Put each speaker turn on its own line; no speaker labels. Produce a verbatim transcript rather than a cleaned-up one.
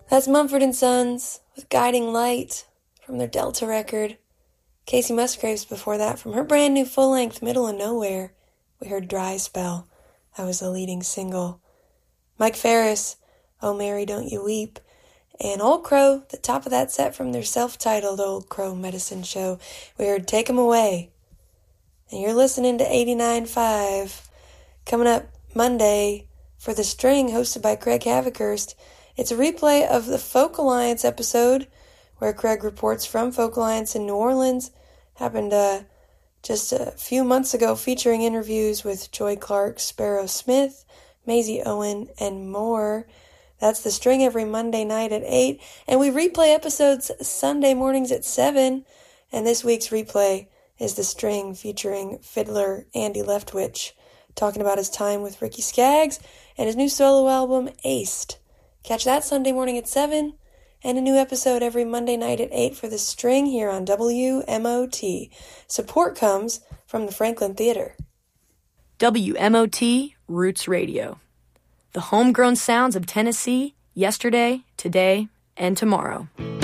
That's Mumford and Sons with Guiding Light from their Delta record. Casey Musgraves before that from her brand new full-length Middle of Nowhere. We heard Dry Spell. That was the leading single. Mike Ferris, Oh Mary Don't You Weep. And Old Crow, the top of that set from their self-titled Old Crow Medicine Show. We heard Take 'Em Away. And you're listening to eighty-nine point five. Coming up Monday for The String, hosted by Craig Havikhurst. It's a replay of the Folk Alliance episode where Craig reports from Folk Alliance in New Orleans. Happened uh, just a few months ago, featuring interviews with Joy Clark, Sparrow Smith, Maisie Owen, and more. That's The String every Monday night at eight. And we replay episodes Sunday mornings at seven. And this week's replay is The String featuring fiddler Andy Leftwich, talking about his time with Ricky Skaggs and his new solo album, Aced. Catch that Sunday morning at seven, and a new episode every Monday night at eight for The String here on W M O T. Support comes from the Franklin Theater.
W M O T Roots Radio. The homegrown sounds of Tennessee, yesterday, today, and tomorrow.